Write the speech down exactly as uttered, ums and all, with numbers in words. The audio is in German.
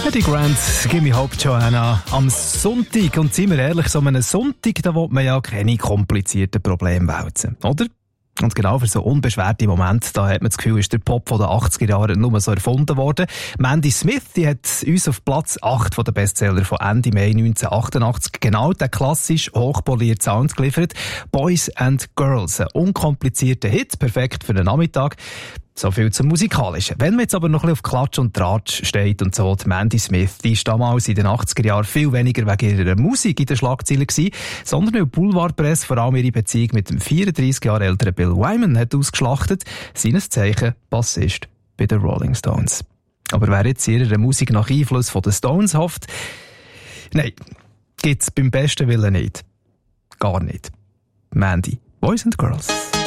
Eddie Grant, «Give me hope, Joanna», am Sonntag. Und seien wir ehrlich, so einen Sonntag, da will man ja keine komplizierten Probleme wälzen, oder? Und genau für so unbeschwerte Momente, da hat man das Gefühl, ist der Pop von den achtziger Jahren nur so erfunden worden. Mandy Smith, die hat uns auf Platz acht von den Bestseller von Ende Mai neunzehnhundertachtundachtzig genau den klassisch hochpolierten Sound geliefert. «Boys and Girls», ein unkomplizierter Hit, perfekt für den Nachmittag. So viel zum Musikalischen. Wenn man jetzt aber noch ein bisschen auf Klatsch und Tratsch steht und so, die Mandy Smith, die ist damals in den achtziger Jahren viel weniger wegen ihrer Musik in den Schlagzeilen gewesen, sondern weil die Boulevardpresse vor allem ihre Beziehung mit dem vierunddreissig Jahre älteren Bill Wyman hat ausgeschlachtet, seines Zeichen Bassist bei den Rolling Stones. Aber wer jetzt ihrer Musik nach Einfluss von den Stones hofft, nein, gibt's beim besten Willen nicht. Gar nicht. Mandy, Boys and Girls.